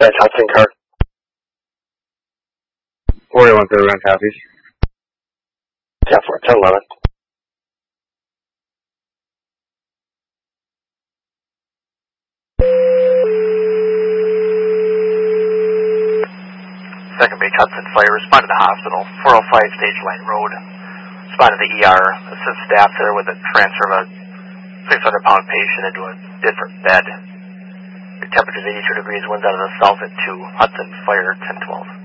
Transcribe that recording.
That's Hudson car. 41 third round copies. 10-4, 10-11. Second Base Hudson Fire, respond to the hospital, 405 Stage Line Road. Respond to the ER, assist staff there with the transfer of a 600-pound patient into a different bed. Your temperature is 82 degrees, winds out of the south at 2. Hudson Fire, 10-12.